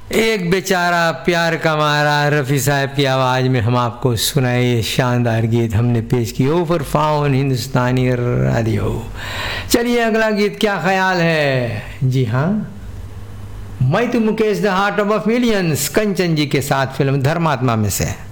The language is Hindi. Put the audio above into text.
एक बेचारा प्यार का मारा, रफ़ी साहब की आवाज़ में हम आपको सुनाए ये शानदार गीत हमने पेश किया ओवर फाउन हिंदुस्तानी रेडियो। चलिए अगला गीत क्या ख्याल है? जी हाँ, मैं तो Mukesh the heart of millions कंचन जी के साथ फिल्म धर्मात्मा में से।